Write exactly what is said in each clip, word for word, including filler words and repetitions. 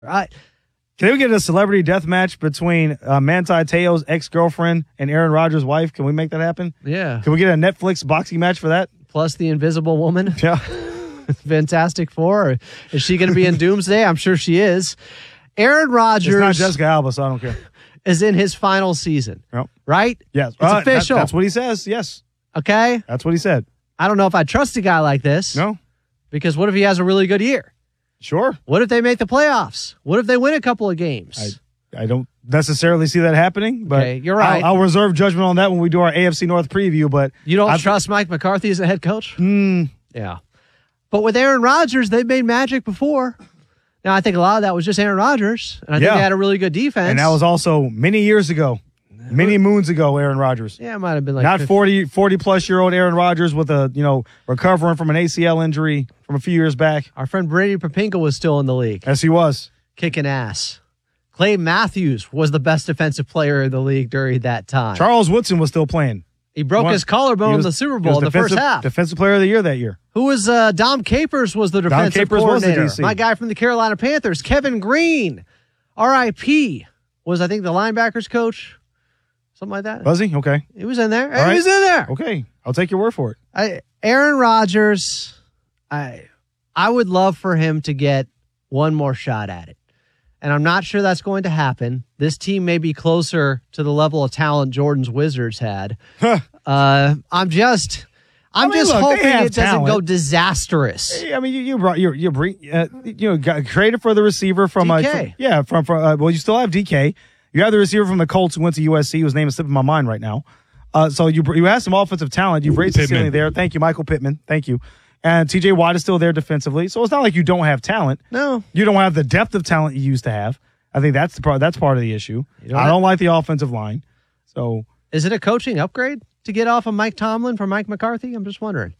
Right. Can we get a celebrity death match between uh, Manti Te'o's ex-girlfriend and Aaron Rodgers' wife? Can we make that happen? Yeah. Can we get a Netflix boxing match for that? Plus the Invisible Woman. Yeah. Fantastic Four. Is she going to be in Doomsday? I'm sure she is. Aaron Rodgers. It's not Jessica Alba, so I don't care. Is in his final season. Yep. Right? Yes. It's Uh, official. that- that's what he says. Yes. Okay. That's what he said. I don't know if I trust a guy like this. No. Because what if he has a really good year? Sure. What if they make the playoffs? What if they win a couple of games? I, I don't necessarily see that happening, but Okay, you're right. I'll, I'll reserve judgment on that when we do our A F C North preview. But You don't I've- trust Mike McCarthy as a head coach? Mm, Yeah. But with Aaron Rodgers, they've made magic before. Now, I think a lot of that was just Aaron Rodgers, and I think Yeah. they had a really good defense. and that was also many years ago, many moons ago, Aaron Rodgers. Yeah, it might have been like Not fifty forty, forty plus year old Aaron Rodgers with a, you know, recovering from an A C L injury from a few years back. Our friend Brady Papinka was still in the league, Yes, he was. kicking ass. Clay Matthews was the best defensive player in the league during that time. Charles Woodson was still playing. He broke One- his collarbone he in was- the Super he Bowl was in the first defensive- half. Defensive player of the year that year. Who was uh, Dom Capers was the defensive Capers was the coordinator. D C. My guy from the Carolina Panthers, Kevin Green, R I P, was I think the linebackers coach, something like that. Was he? Okay. He was in there. All right. He was in there. Okay. I'll take your word for it. I, Aaron Rodgers, I I would love for him to get one more shot at it. And I'm not sure that's going to happen. This team may be closer to the level of talent Jordan's Wizards had. uh, I'm just I'm I mean, just look, they hoping have it doesn't talent. go disastrous. I mean, you you brought you you bring uh, you know got traded for the receiver from D K. Uh, from, yeah from from uh, well you still have D K. You have the receiver from the Colts who went to U S C whose name is slipping my mind right now. Uh, so you you have some offensive talent. You've raised the Pittman. ceiling there. Thank you, Michael Pittman. Thank you. And T J Watt is still there defensively. So it's not like you don't have talent. No. You don't have the depth of talent you used to have. I think that's the part. That's part of the issue. don't I have- don't like the offensive line. So Is it a coaching upgrade to get off of Mike Tomlin for Mike McCarthy? I'm just wondering.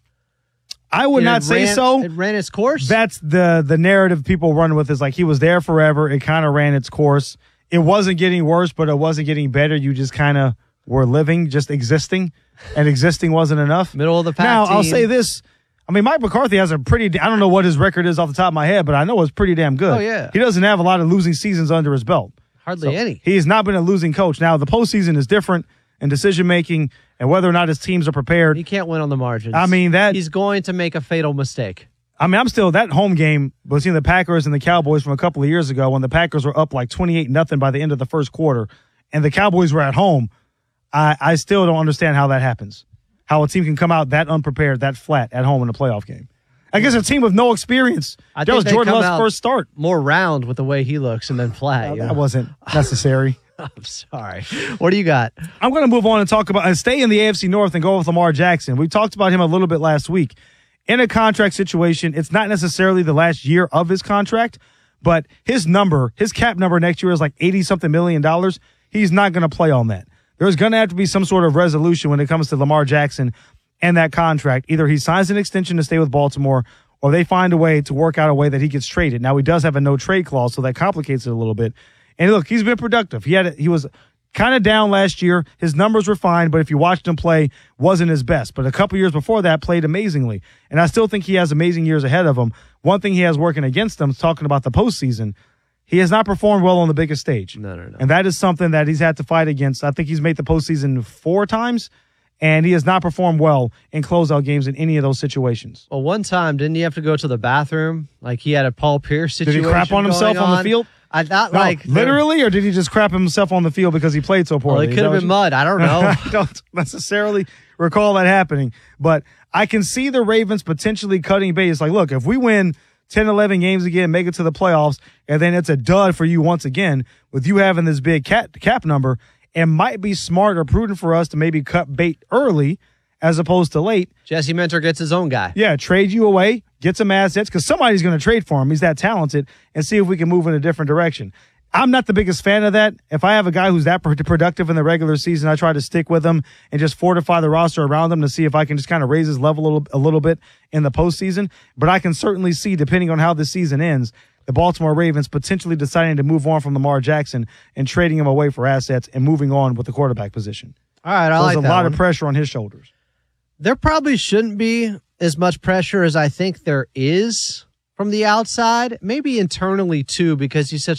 I would It not say ran- so. It ran its course? That's the the narrative people run with is like he was there forever. It kind of ran its course. It wasn't getting worse, but it wasn't getting better. You just kind of were living, just existing, and existing wasn't enough. Middle of the pack Now, I'll team. say this. I mean, Mike McCarthy has a pretty, I don't know what his record is off the top of my head, but I know it's pretty damn good. Oh, yeah. He doesn't have a lot of losing seasons under his belt. Hardly So any. He has not been a losing coach. Now, the postseason is different in decision making and whether or not his teams are prepared. He can't win on the margins. I mean, that. He's going to make a fatal mistake. I mean, I'm still that home game between the Packers and the Cowboys from a couple of years ago when the Packers were up like twenty-eight nothing by the end of the first quarter and the Cowboys were at home. I, I still don't understand how that happens. How a team can come out that unprepared, that flat at home in a playoff game. I guess a team with no experience. I That think was they Jordan come Love's out first start. More round with the way he looks and then flat. you know? That wasn't necessary. I'm sorry. What do you got? I'm going to move on and talk about and stay in the A F C North and go with Lamar Jackson. We talked about him a little bit last week. In a contract situation, it's not necessarily the last year of his contract, but his number, his cap number next year is like eighty something million dollars. He's not going to play on that. There's going to have to be some sort of resolution when it comes to Lamar Jackson and that contract. Either he signs an extension to stay with Baltimore or they find a way to work out a way that he gets traded. Now, he does have a no trade clause, so that complicates it a little bit. And look, he's been productive. He had he was kind of down last year. His numbers were fine, but if you watched him play, wasn't his best. But a couple years before that, played amazingly. And I still think he has amazing years ahead of him. One thing he has working against him, talking about the postseason, he has not performed well on the biggest stage. No, no, no. And that is something that he's had to fight against. I think he's made the postseason four times, and he has not performed well in closeout games in any of those situations. Well, one time, didn't he have to go to the bathroom? Like he had a Paul Pierce Did situation. he crap on himself going on the field? I thought No, like literally, or did he just crap himself on the field because he played so Well, poorly? it Is could that have what been you- mud. I don't know. I don't necessarily recall that happening, but I can see the Ravens potentially cutting bait. It's like, look, if we win ten, eleven games again, make it to the playoffs, and then it's a dud for you once again, with you having this big cap, cap number, it might be smart or prudent for us to maybe cut bait early as opposed to late. Jesse Mentor gets his own guy. Yeah, trade you away, get some assets, because somebody's going to trade for him. He's that talented, and see if we can move in a different direction. I'm not the biggest fan of that. If I have a guy who's that productive in the regular season, I try to stick with him and just fortify the roster around him to see if I can just kind of raise his level a little, a little bit in the postseason. But I can certainly see, depending on how the season ends, the Baltimore Ravens potentially deciding to move on from Lamar Jackson and trading him away for assets and moving on with the quarterback position. All right, I So like there's a that lot one. of pressure on his shoulders. There probably shouldn't be as much pressure as I think there is from the outside, maybe internally too, because he's such